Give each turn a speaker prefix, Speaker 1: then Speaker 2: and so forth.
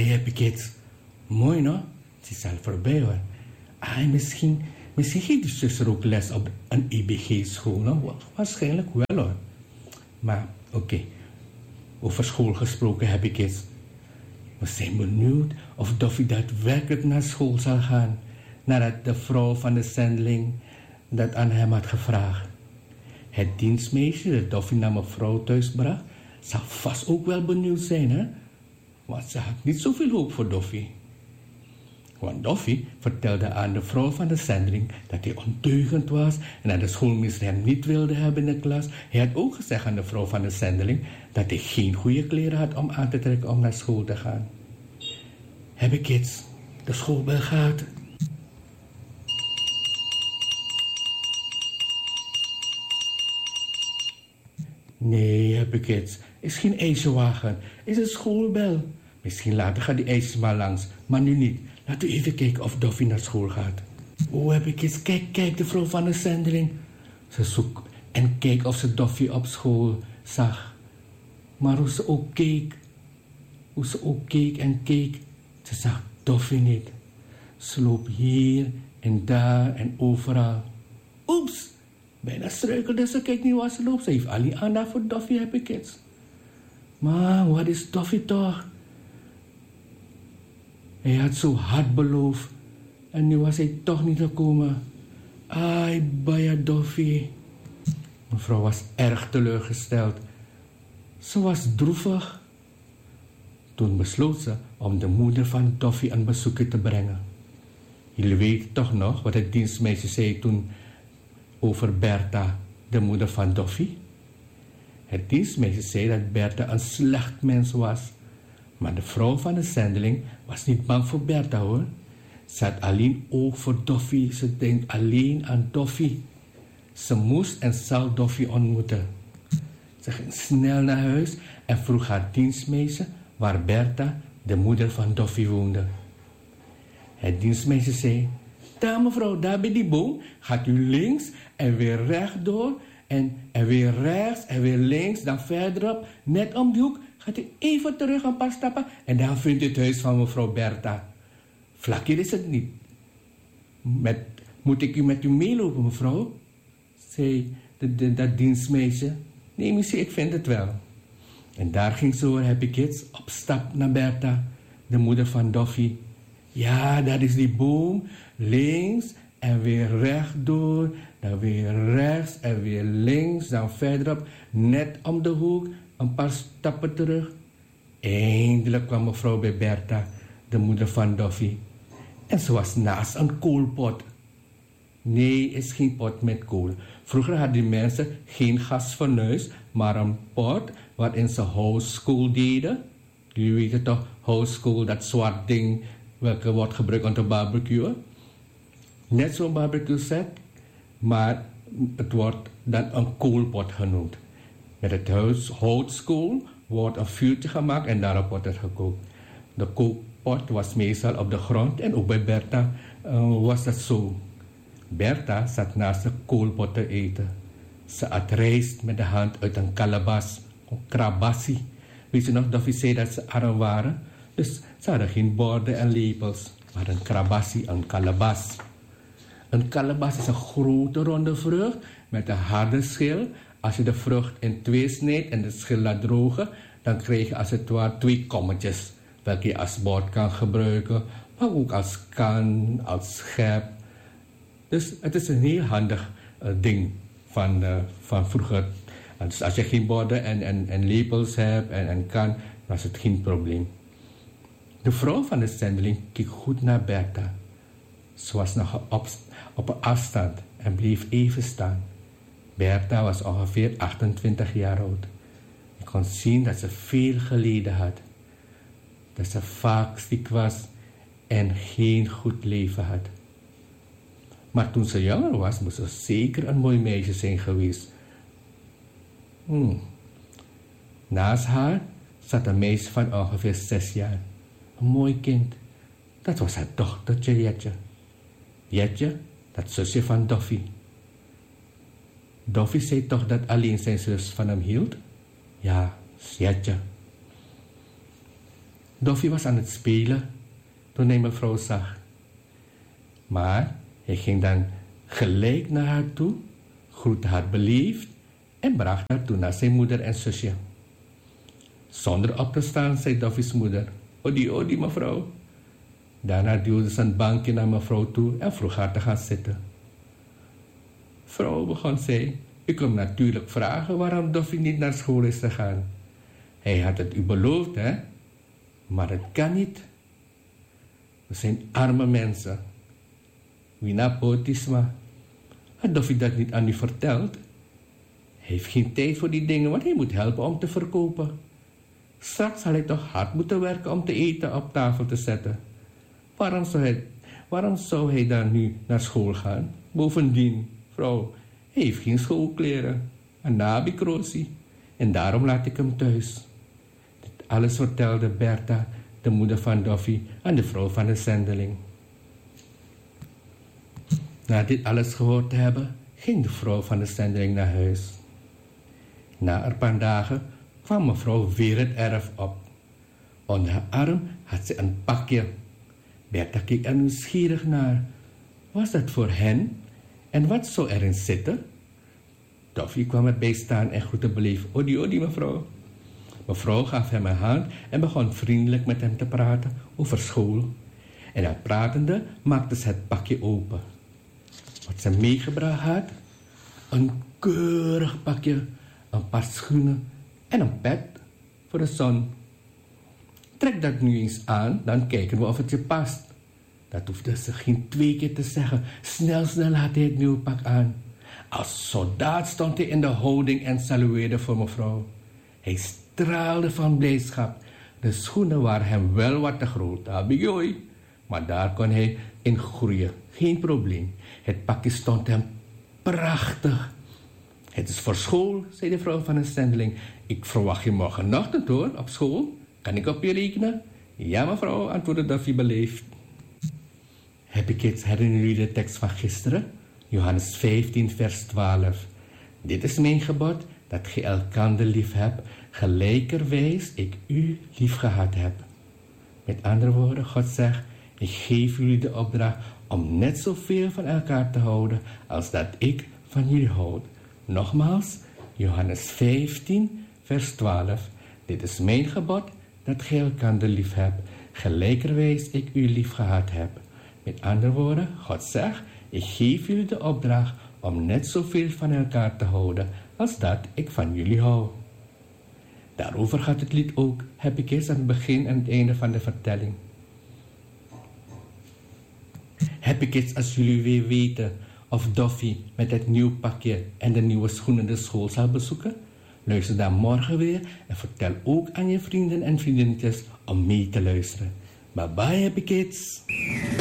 Speaker 1: heb ik het. Mooi, no? Het is al voorbij, hoor. Misschien geeft die zuster ook les op een IBG-school, no? Waarschijnlijk wel, hoor. Maar, oké. Over school gesproken heb ik het. We zijn benieuwd of Doffie daadwerkelijk naar school zal gaan, nadat de vrouw van de zendeling dat aan hem had gevraagd. Het dienstmeisje dat Doffie naar mevrouw thuis bracht, zal vast ook wel benieuwd zijn, hè? Want ze had niet zoveel hoop voor Doffie. Want Doffie vertelde aan de vrouw van de zendeling dat hij ondeugend was en dat de schoolmeester hem niet wilde hebben in de klas. Hij had ook gezegd aan de vrouw van de zendeling dat hij geen goede kleren had om aan te trekken om naar school te gaan. Heb ik iets? De schoolbel gaat. Nee, heb ik iets. Is geen ijswagen. Is een schoolbel. Misschien later gaat die ijsjes maar langs, maar nu niet. Laten we even kijken of Doffie naar school gaat. Oh, heb ik iets. Kijk, de vrouw van de zendeling. Ze zoekt en keek of ze Doffie op school zag. Maar hoe ze ook keek en keek, ze zag Doffie niet. Ze loopt hier en daar en overal. Oeps, bijna struikelde ze. Kijk niet waar ze loopt. Ze heeft alleen aandacht voor Doffie, heb ik iets. Maar wat is Doffie toch? Hij had zo hard beloofd en nu was hij toch niet gekomen. Ai, Baya Doffie. Mevrouw was erg teleurgesteld. Ze was droevig. Toen besloot ze om de moeder van Doffie een bezoekje te brengen. Jullie weten toch nog wat het dienstmeisje zei toen over Bertha, de moeder van Doffie? Het dienstmeisje zei dat Bertha een slecht mens was. Maar de vrouw van de zendeling was niet bang voor Bertha, hoor. Ze had alleen oog voor Doffie. Ze denkt alleen aan Doffie. Ze moest en zal Doffie ontmoeten. Ze ging snel naar huis en vroeg haar dienstmeisje waar Bertha, de moeder van Doffie, woonde. Het dienstmeisje zei: daar mevrouw, daar bij die boom gaat u links en weer rechtdoor en weer rechts en weer links, dan verderop, net om die hoek, gaat u even terug een paar stappen en dan vindt u het huis van mevrouw Bertha. Vlak hier is het niet. Moet ik met u meelopen, mevrouw? Zei dat dienstmeisje. Nee, misschien, ik vind het wel. En daar ging ze, hoor, heb ik iets, op stap naar Bertha, de moeder van Doffie. Ja, dat is die boom, links en weer rechtdoor, dan weer rechts en weer links, dan verderop, net om de hoek, een paar stappen terug. Eindelijk kwam mevrouw bij Bertha, de moeder van Doffie. En ze was naast een koolpot. Nee, is geen pot met kool. Vroeger hadden die mensen geen gasfornuis, maar een pot waarin ze houtskool deden. Jullie weten toch, houtskool, dat zwart ding, welke wordt gebruikt om te barbecuen. Net zo'n barbecue set, maar het wordt dan een koolpot genoemd. Met het houtskool wordt een vuurtje gemaakt en daarop wordt het gekookt. De kookpot was meestal op de grond en ook bij Bertha was dat zo. Bertha zat naast de koolpot te eten. Ze at rijst met de hand uit een kalabas, een krabassie. Weet je nog, Doffie zei dat ze arm waren? Dus ze hadden geen borden en lepels, maar een krabassie, een kalabas. Een kalabas is een grote ronde vrucht met een harde schil. Als je de vrucht in twee snijdt en de schil laat drogen, dan krijg je als het ware twee kommetjes, welke je als bord kan gebruiken, maar ook als kan, als schep. Dus het is een heel handig ding van vroeger. Dus als je geen borden en lepels hebt en kan, dan is het geen probleem. De vrouw van de zendeling keek goed naar Bertha. Ze was nog op een afstand en bleef even staan. Bertha was ongeveer 28 jaar oud. Je kon zien dat ze veel geleden had. Dat ze vaak ziek was en geen goed leven had. Maar toen ze jonger was, moest ze zeker een mooi meisje zijn geweest. Naast haar zat een meisje van ongeveer 6 jaar. Een mooi kind. Dat was haar dochtertje Jetje. Jetje, dat zusje van Doffie. Doffie zei toch dat alleen zijn zus van hem hield? Ja, Jetje. Doffie was aan het spelen toen hij mevrouw zag. Maar hij ging dan gelijk naar haar toe, groette haar beleefd en bracht haar toe naar zijn moeder en zusje. Zonder op te staan, zei Doffie's moeder: Odi, mevrouw. Daarna duwde ze een bankje naar mevrouw toe en vroeg haar te gaan zitten. Vrouw, begon zij, u kunt natuurlijk vragen waarom Doffie niet naar school is gegaan. Hij had het u beloofd, hè? Maar het kan niet. We zijn arme mensen. Wie nepotisme. Had Doffie dat niet aan u verteld? Hij heeft geen tijd voor die dingen, want hij moet helpen om te verkopen. Straks zal hij toch hard moeten werken om te eten op tafel te zetten. Waarom zou hij dan nu naar school gaan? Bovendien, vrouw, hij heeft geen schoolkleren. Een nabikrosie. En daarom laat ik hem thuis. Dit alles vertelde Bertha, de moeder van Doffie, aan de vrouw van de zendeling. Na dit alles gehoord te hebben, ging de vrouw van de zendeling naar huis. Na een paar dagen kwam mevrouw weer het erf op. Onder haar arm had ze een pakje. Bertha keek er nieuwsgierig naar. Was dat voor hen? En wat zou erin zitten? Doffie kwam erbij staan en groette beleefd. Odi, mevrouw. Mevrouw gaf hem een hand en begon vriendelijk met hem te praten over school. En al pratende maakte ze het pakje open. Wat ze meegebracht had? Een keurig pakje, een paar schoenen en een pet voor de zon. Trek dat nu eens aan, dan kijken we of het je past. Dat hoefde ze geen 2 keer te zeggen. Snel had hij het nieuwe pak aan. Als soldaat stond hij in de houding en salueerde voor mevrouw. Hij straalde van blijdschap. De schoenen waren hem wel wat te groot, abijoi. Maar daar kon hij in groeien, geen probleem. Het pakje stond hem prachtig. Het is voor school, zei de vrouw van de zendeling. Ik verwacht je morgenochtend hoor, op school. Kan ik op je rekenen? Ja mevrouw, antwoordde Doffie beleefd. Happy kids, herinneren jullie de tekst van gisteren? Johannes 15 vers 12. Dit is mijn gebod, dat ge elkander lief hebt, gelijkerwijs ik u lief gehad heb. Met andere woorden, God zegt, ik geef jullie de opdracht om net zoveel van elkaar te houden als dat ik van jullie houd. Nogmaals, Johannes 15 vers 12. Dit is mijn gebod, dat ge elkander lief hebt, gelijkerwijs ik u lief gehad heb. Met andere woorden, God zegt, ik geef jullie de opdracht om net zoveel van elkaar te houden als dat ik van jullie hou. Daarover gaat het lied ook, heb ik eerst aan het begin en het einde van de vertelling. Heb ik iets als jullie weer weten of Doffie met het nieuw pakje en de nieuwe schoenen de school zal bezoeken? Luister dan morgen weer en vertel ook aan je vrienden en vriendinnetjes om mee te luisteren. Bye bye, happy kids!